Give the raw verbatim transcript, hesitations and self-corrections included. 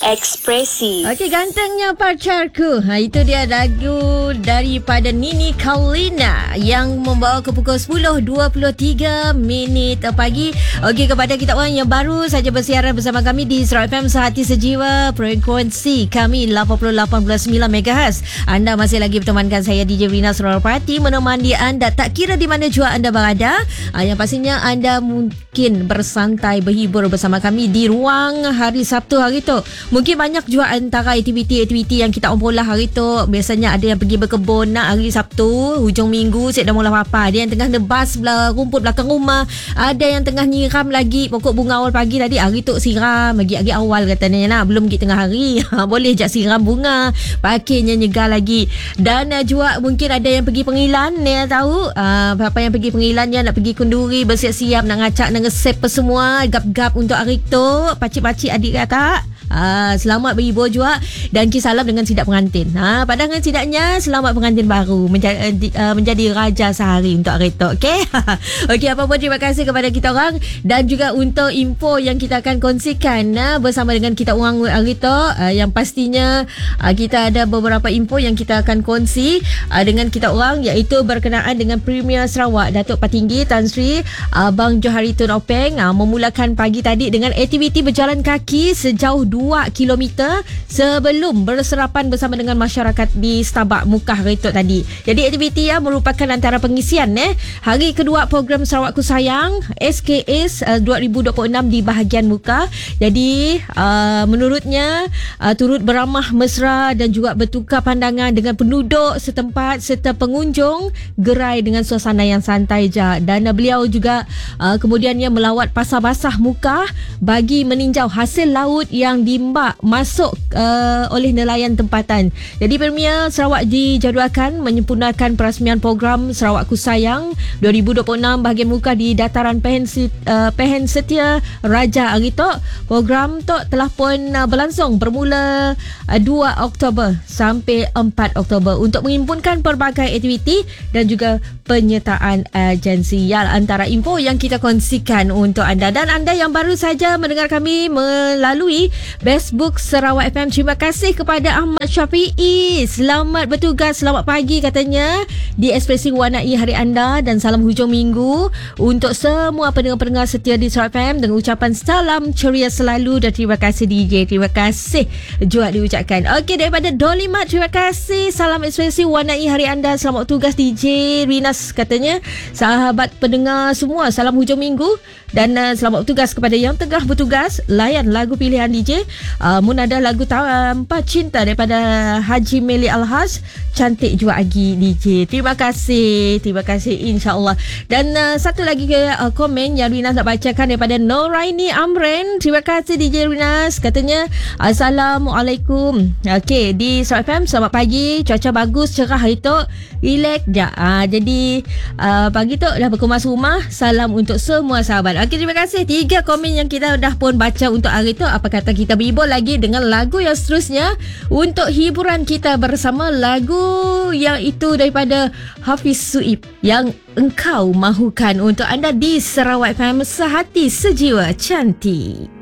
Ekspresi. Okey, gantengnya pacarku. Ha, itu dia lagu daripada Nini Kaulina yang membawa ke pukul sepuluh dua puluh tiga minit pagi. Okey, kepada kita orang yang baru saja bersiaran bersama kami di Surat F M Sehati Sejiwa, frekuensi kami lapan puluh lapan perpuluhan sembilan megahertz. Anda masih lagi bertemankan saya D J Rina Surapati, menemani anda tak kira di mana jua anda berada. Ha, yang pastinya anda mungkin bersantai berhibur bersama kami di ruang hari Sabtu hari tu. Mungkin banyak juga antara aktiviti-aktiviti yang kita ompolah hari tu. Biasanya ada yang pergi berkebun nak hari Sabtu, hujung minggu saya dah mula apa. Ada yang tengah nebas belah rumput belakang rumah. Ada yang tengah nyiram lagi pokok bunga awal pagi tadi. Hari tu siram lagi-lagi awal katanya nak. Belum pergi tengah hari. Boleh je siram bunga. Pakainya nyegar lagi. Dan uh, juga mungkin ada yang pergi pengilan. Dia tahu uh, apa yang pergi pengilan yang nak pergi kenduri, bersiap-siap nak ngacak nak ngesep semua. Gap-gap untuk hari tu. Pakcik-pakcik adik kata. Ah, selamat berhibur juga dan kisah salam dengan sidak pengantin. Ha, pandangan sidaknya selamat pengantin baru menjadi, uh, menjadi raja sehari untuk hari itu. Okey. Okey, apa pun terima kasih kepada kita orang dan juga untuk info yang kita akan kongsikan uh, bersama dengan kita orang hari itu, uh, yang pastinya uh, kita ada beberapa info yang kita akan kongsi uh, dengan kita orang, iaitu berkenaan dengan Premier Sarawak Datuk Patinggi Tan Sri Abang Johari Tun Openg uh, memulakan pagi tadi dengan aktiviti berjalan kaki sejauh dua kilometer sebelum berserapan bersama dengan masyarakat di Stabak Mukah Retot tadi. Jadi aktiviti ya merupakan antara pengisian eh hari kedua program Sarawakku Sayang S K S uh, dua ribu dua puluh enam di bahagian Mukah. Jadi uh, menurutnya uh, turut beramah mesra dan juga bertukar pandangan dengan penduduk setempat serta pengunjung gerai dengan suasana yang santai je. Dan uh, beliau juga uh, kemudiannya melawat pasar basah Mukah bagi meninjau hasil laut yang dimbak masuk uh, oleh nelayan tempatan. Jadi Premier Sarawak dijadualkan menyempurnakan perasmian program Sarawakku Sayang dua ribu dua puluh enam bahagian Mukah di dataran Pehen, uh, Pehen Setia Raja hari tu. Program tu telah pun uh, berlangsung bermula uh, dua Oktober sampai empat Oktober untuk menghimpunkan pelbagai aktiviti dan juga penyertaan agensi. Ya, antara info yang kita kongsikan untuk anda dan anda yang baru saja mendengar kami melalui Facebook Sarawak F M. Terima kasih kepada Ahmad Syafi'i. Selamat bertugas, selamat pagi katanya di Ekspresi Warnai hari anda dan salam hujung minggu untuk semua pendengar-pendengar setia di Sarawak F M dengan ucapan salam ceria selalu dan terima kasih D J. Terima kasih juga diucapkan. Okey, daripada Dolimat terima kasih. Salam Ekspresi Warnai hari anda. Selamat bertugas D J Rinas katanya. Sahabat pendengar semua, salam hujung minggu dan uh, selamat bertugas kepada yang tengah bertugas. Layan lagu pilihan D J. Uh, Munada lagu Tanpa Cinta daripada Haji Meli Alhaj. Cantik juga lagi D J. Terima kasih. Terima kasih insya-Allah. Dan uh, satu lagi ke uh, komen yang Rinas nak bacakan daripada Noraini Amren. Terima kasih D J Rinas. Katanya Assalamualaikum. Okey, di Surat F M selamat pagi. Cuaca bagus, cerah hari tu. Relax je. Uh, jadi uh, pagi tu dah berkemas rumah. Salam untuk semua sahabat. Okey, terima kasih. Tiga komen yang kita dah pun baca untuk hari tu. Apa kata kita berhibur lagi dengan lagu yang seterusnya untuk hiburan kita bersama lagu yang itu daripada Hafiz Suib yang engkau mahukan untuk anda di Sarawak F M Sehati Sejiwa Cantik.